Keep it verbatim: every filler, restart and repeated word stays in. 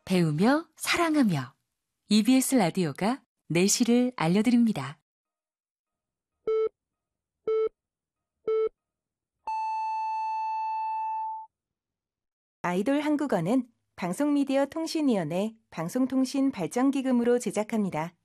배우며 사랑하며 이비에스 라디오가 내실을 알려드립니다. 아이돌 한국어는 방송미디어 통신위원회 방송통신발전기금으로 제작합니다.